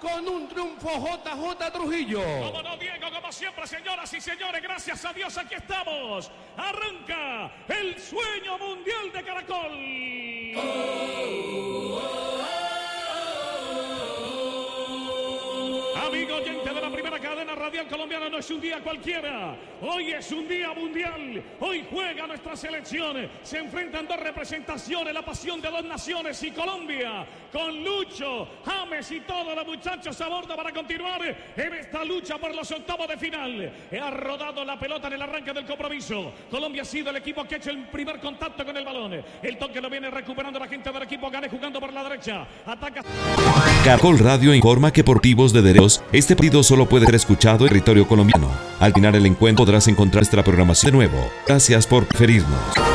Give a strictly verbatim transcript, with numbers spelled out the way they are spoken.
con un triunfo J J Trujillo. Como no, Diego, como siempre, señoras y señores, gracias a Dios, aquí estamos. Arranca el sueño mundial de Caracol. Oh, oh, oh, oh. Amigo oyente de la primera cadena radial colombiana, no es un día cualquiera. Hoy es un día mundial. Hoy juega nuestra selección. Se enfrentan dos representaciones, la pasión de dos naciones y Colombia, con Lucho, James y todos los muchachos a bordo para continuar en esta lucha por los octavos de final. Ha rodado la pelota en el arranque del compromiso. Colombia ha sido el equipo que ha hecho el primer contacto con el balón. El toque lo viene recuperando la gente del equipo Gane jugando por la derecha. Ataca. Caracol Radio informa que por motivos de derechos, este partido solo puede ser escuchado en territorio colombiano. Al final el encuentro podrás encontrar nuestra programación de nuevo. Gracias por preferirnos.